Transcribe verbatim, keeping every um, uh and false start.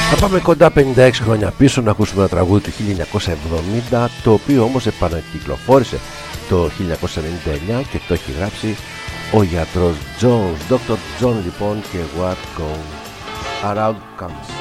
Θα πάμε κοντά πενήντα έξι χρόνια πίσω να ακούσουμε ένα τραγούδι του χίλια εννιακόσια εβδομήντα, το οποίο όμως επανακυκλοφόρησε το χίλια εννιακόσια ενενήντα εννιά και το έχει γράψει ο γιατρός Jones, Doctor John λοιπόν, και What Goes Around Comes.